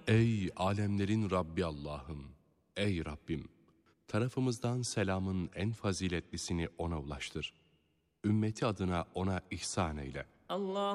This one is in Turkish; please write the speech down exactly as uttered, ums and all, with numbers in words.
Ey alemlerin Rabbi Allah'ım! Ey Rabbim! Tarafımızdan selamın en faziletlisini ona ulaştır. Ümmeti adına ona ihsan eyle. Allah